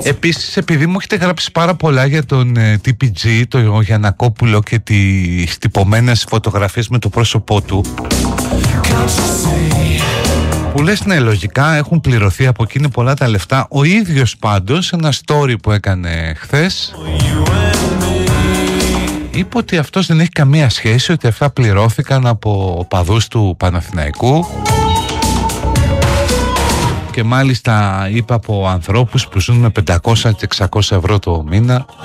Επίσης, επειδή μου έχετε γράψει πάρα πολλά για τον TPG, το Γιαννακόπουλο και τις τυπωμένες φωτογραφίες με το πρόσωπό του, που λες ναι, λογικά έχουν πληρωθεί από εκείνη πολλά τα λεφτά. Ο ίδιος πάντως, ένα story που έκανε χθες, είπε ότι αυτός δεν έχει καμία σχέση, ότι αυτά πληρώθηκαν από οπαδούς του Παναθηναϊκού, και μάλιστα είπε από ανθρώπους που ζουν με 500 και 600 ευρώ το μήνα.